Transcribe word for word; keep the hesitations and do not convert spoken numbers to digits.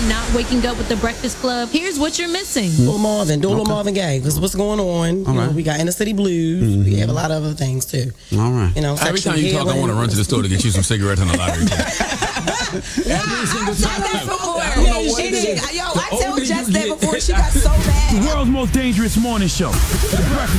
not waking up with the Breakfast Club, here's what you're missing. Little Marvin, do a little okay. Marvin Gaye, because what's going on? You right. know, we got Inner City Blues. Mm-hmm. We have a lot of other things too. All right. You know, every time you talk, I want to run to the store to get you some cigarettes and a lottery ticket. Yeah, I've said that before. Yeah, she did. Yo, I told Jess that before. She got so mad. The world's most dangerous morning show. The Breakfast